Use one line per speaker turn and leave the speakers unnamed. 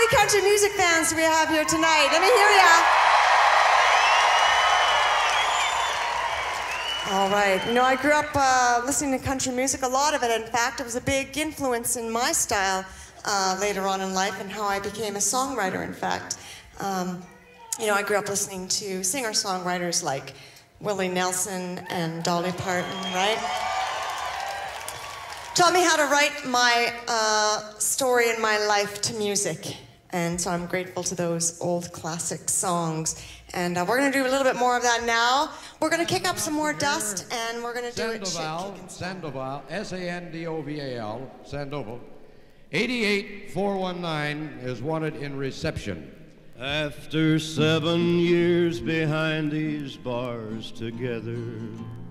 many country music fans do we have here tonight? Let me hear ya. All right. You know, I grew up listening to country music, a lot of it. In fact, it was a big influence in my style later on in life and how I became a songwriter, in fact. You know, I grew up listening to singer-songwriters like Willie Nelson and Dolly Parton, right? Taught me how to write my story in my life to music. And so I'm grateful to those old classic songs. And we're going to do a little bit more of that now. We're going to kick up some more dust, and we're going to do it.
Sandoval, S-A-N-D-O-V-A-L, Sandoval. 88419 is wanted in reception.
After 7 years behind these bars together,